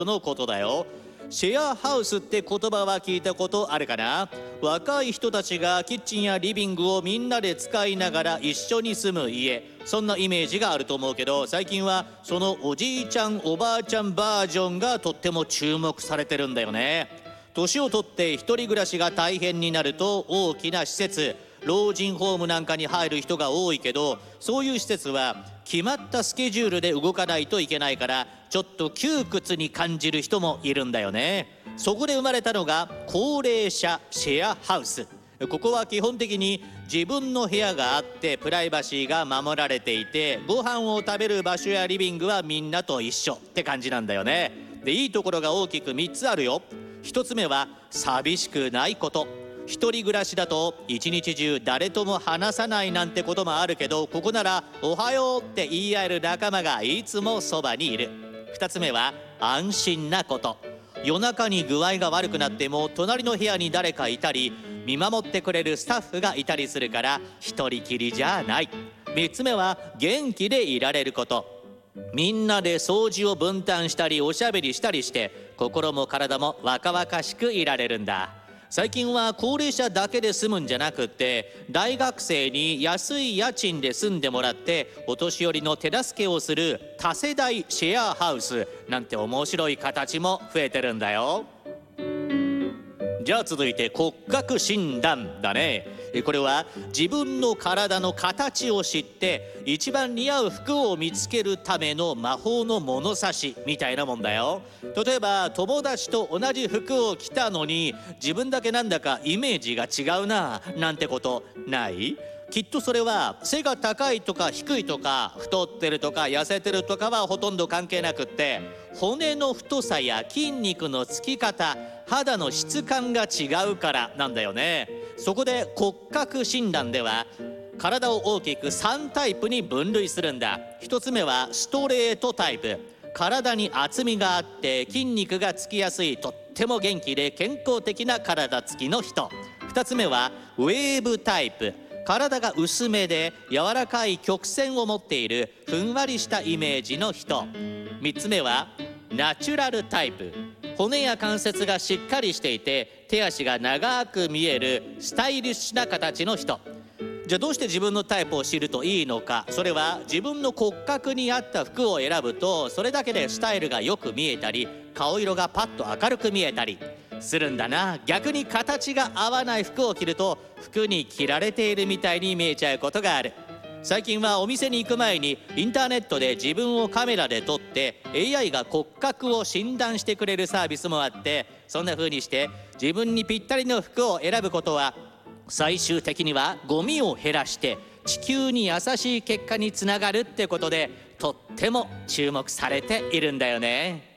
のことだよ。シェアハウスって言葉は聞いたことあるかな。若い人たちがキッチンやリビングをみんなで使いながら一緒に住む家、そんなイメージがあると思うけど、最近はそのおじいちゃんおばあちゃんバージョンがとっても注目されてるんだよね。年をとって一人暮らしが大変になると大きな施設、老人ホームなんかに入る人が多いけど、そういう施設は決まったスケジュールで動かないといけないから、ちょっと窮屈に感じる人もいるんだよね。そこで生まれたのが高齢者シェアハウス。ここは基本的に自分の部屋があってプライバシーが守られていて、ご飯を食べる場所やリビングはみんなと一緒って感じなんだよね。で、いいところが大きく3つあるよ。1つ目は寂しくないこと。一人暮らしだと一日中誰とも話さないなんてこともあるけど、ここならおはようって言い合える仲間がいつもそばにいる。2つ目は安心なこと。夜中に具合が悪くなっても隣の部屋に誰かいたり、見守ってくれるスタッフがいたりするから一人きりじゃない。3つ目は元気でいられること。みんなで掃除を分担したりおしゃべりしたりして、心も体も若々しくいられるんだ。最近は高齢者だけで住むんじゃなくって、大学生に安い家賃で住んでもらってお年寄りの手助けをする多世代シェアハウスなんて面白い形も増えてるんだよ。じゃあ続いて骨格診断だね。これは自分の体の形を知って一番似合う服を見つけるための魔法の物差しみたいなもんだよ。例えば友達と同じ服を着たのに自分だけなんだかイメージが違うななんてことない？きっとそれは背が高いとか低いとか太ってるとか痩せてるとかはほとんど関係なくって、骨の太さや筋肉のつき方、肌の質感が違うからなんだよね。そこで骨格診断では体を大きく3タイプに分類するんだ。1つ目はストレートタイプ。体に厚みがあって筋肉がつきやすい、とっても元気で健康的な体つきの人。2つ目はウェーブタイプ。体が薄めで柔らかい曲線を持っているふんわりしたイメージの人。3つ目はナチュラルタイプ。骨や関節がしっかりしていて手足が長く見えるスタイリッシュな形の人。じゃあどうして自分のタイプを知るといいのか。それは自分の骨格に合った服を選ぶと、それだけでスタイルがよく見えたり顔色がパッと明るく見えたりするんだな。逆に形が合わない服を着ると服に着られているみたいに見えちゃうことがある。最近はお店に行く前にインターネットで自分をカメラで撮って AI が骨格を診断してくれるサービスもあって、そんな風にして自分にぴったりの服を選ぶことは最終的にはゴミを減らして地球に優しい結果につながるってことで、とっても注目されているんだよね。